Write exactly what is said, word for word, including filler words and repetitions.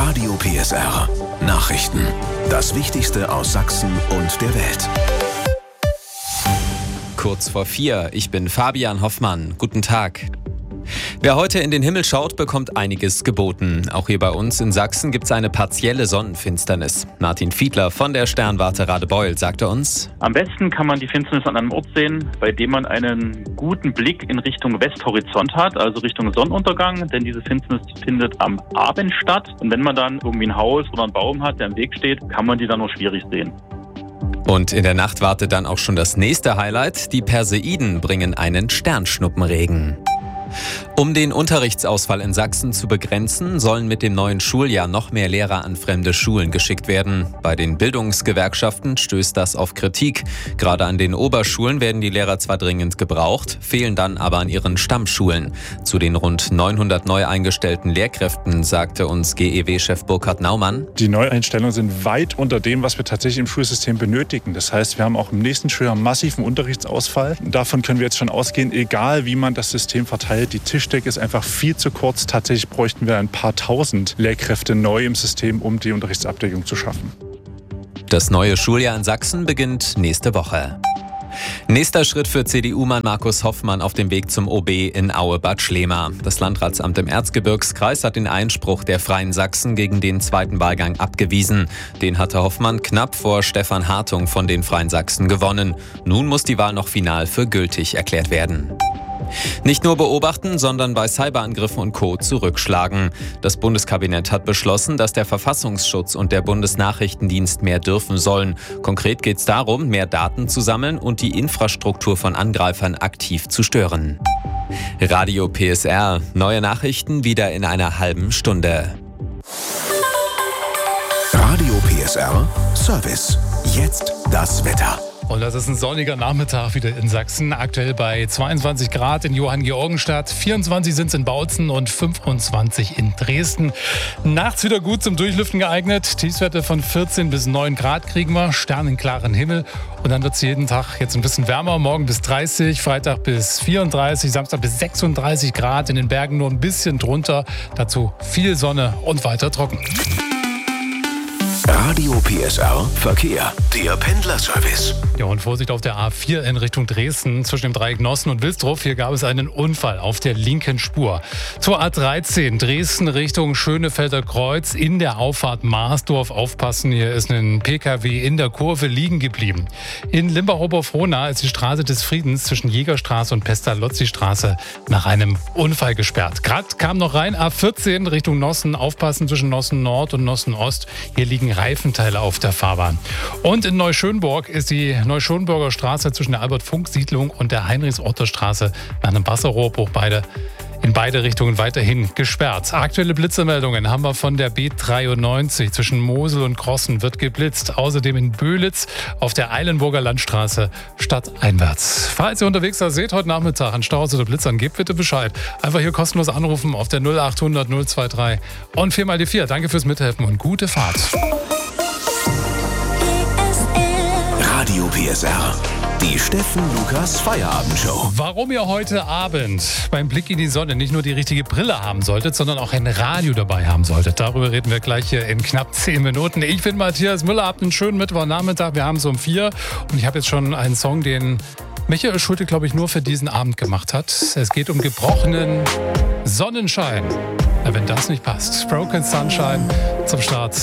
Radio P S R. Nachrichten. Das Wichtigste aus Sachsen und der Welt. Kurz vor vier, ich bin Fabian Hoffmann. Guten Tag. Wer heute in den Himmel schaut, bekommt einiges geboten. Auch hier bei uns in Sachsen gibt es eine partielle Sonnenfinsternis. Martin Fiedler von der Sternwarte Radebeul sagte uns: Am besten kann man die Finsternis an einem Ort sehen, bei dem man einen guten Blick in Richtung Westhorizont hat, also Richtung Sonnenuntergang, denn diese Finsternis findet am Abend statt. Und wenn man dann irgendwie ein Haus oder einen Baum hat, der im Weg steht, kann man die dann nur schwierig sehen. Und in der Nacht wartet dann auch schon das nächste Highlight. Die Perseiden bringen einen Sternschnuppenregen. Um den Unterrichtsausfall in Sachsen zu begrenzen, sollen mit dem neuen Schuljahr noch mehr Lehrer an fremde Schulen geschickt werden. Bei den Bildungsgewerkschaften stößt das auf Kritik. Gerade an den Oberschulen werden die Lehrer zwar dringend gebraucht, fehlen dann aber an ihren Stammschulen. Zu den rund neunhundert neu eingestellten Lehrkräften sagte uns G E W-Chef Burkhard Naumann: Die Neueinstellungen sind weit unter dem, was wir tatsächlich im Schulsystem benötigen. Das heißt, wir haben auch im nächsten Schuljahr massiven Unterrichtsausfall. Davon können wir jetzt schon ausgehen, egal wie man das System verteilt. Die Tischdecke ist einfach viel zu kurz. Tatsächlich bräuchten wir ein paar tausend Lehrkräfte neu im System, um die Unterrichtsabdeckung zu schaffen. Das neue Schuljahr in Sachsen beginnt nächste Woche. Nächster Schritt für C D U-Mann Markus Hoffmann auf dem Weg zum O B in Aue-Bad Schlema. Das Landratsamt im Erzgebirgskreis hat den Einspruch der Freien Sachsen gegen den zweiten Wahlgang abgewiesen. Den hatte Hoffmann knapp vor Stefan Hartung von den Freien Sachsen gewonnen. Nun muss die Wahl noch final für gültig erklärt werden. Nicht nur beobachten, sondern bei Cyberangriffen und Co. zurückschlagen. Das Bundeskabinett hat beschlossen, dass der Verfassungsschutz und der Bundesnachrichtendienst mehr dürfen sollen. Konkret geht es darum, mehr Daten zu sammeln und die Infrastruktur von Angreifern aktiv zu stören. Radio P S R. Neue Nachrichten wieder in einer halben Stunde. Radio P S R Service. Jetzt das Wetter. Und das ist ein sonniger Nachmittag wieder in Sachsen. Aktuell bei zweiundzwanzig Grad in Johanngeorgenstadt, vierundzwanzig sind es in Bautzen und fünfundzwanzig in Dresden. Nachts wieder gut zum Durchlüften geeignet. Tiefstwerte von vierzehn bis neun Grad kriegen wir, sternenklaren Himmel. Und dann wird es jeden Tag jetzt ein bisschen wärmer. Morgen bis dreißig, Freitag bis vierunddreißig, Samstag bis sechsunddreißig Grad. In den Bergen nur ein bisschen drunter. Dazu viel Sonne und weiter trocken. Radio P S R Verkehr, der Pendlerservice. Ja, und Vorsicht auf der A vier in Richtung Dresden zwischen dem Dreieck Nossen und Wilsdruff. Hier gab es einen Unfall auf der linken Spur. Zur A dreizehn Dresden Richtung Schönefelder Kreuz in der Auffahrt Marsdorf. Aufpassen, hier ist ein P K W in der Kurve liegen geblieben. In Limbach-Oberfrohna ist die Straße des Friedens zwischen Jägerstraße und Pestalozzi-Straße nach einem Unfall gesperrt. Gerade kam noch rein A vierzehn Richtung Nossen. Aufpassen zwischen Nossen Nord und Nossen Ost. Hier liegen Reifenteile auf der Fahrbahn. Und in Neuschönburg ist die Neuschönburger Straße zwischen der Albert-Funk-Siedlung und der Heinrichs-Otter-Straße nach einem Wasserrohrbruch beide in beide Richtungen weiterhin gesperrt. Aktuelle Blitzermeldungen haben wir von der B dreiundneunzig zwischen Mosel und Crossen wird geblitzt. Außerdem in Böhlitz auf der Eilenburger Landstraße stadteinwärts. Falls ihr unterwegs da seht heute Nachmittag an Staus oder Blitzern, gebt bitte Bescheid. Einfach hier kostenlos anrufen auf der null achthundert null dreiundzwanzig und vier mal die vier. Danke fürs Mithelfen und gute Fahrt. Radio P S R. Die Steffen Lukas Feierabendshow. Warum ihr heute Abend beim Blick in die Sonne nicht nur die richtige Brille haben solltet, sondern auch ein Radio dabei haben solltet. Darüber reden wir gleich hier in knapp zehn Minuten. Ich bin Matthias Müller, habt einen schönen Mittwochnachmittag. Wir haben es um vier und ich habe jetzt schon einen Song, den Michael Schulte, glaube ich, nur für diesen Abend gemacht hat. Es geht um gebrochenen Sonnenschein. Na, wenn das nicht passt. Broken Sunshine zum Start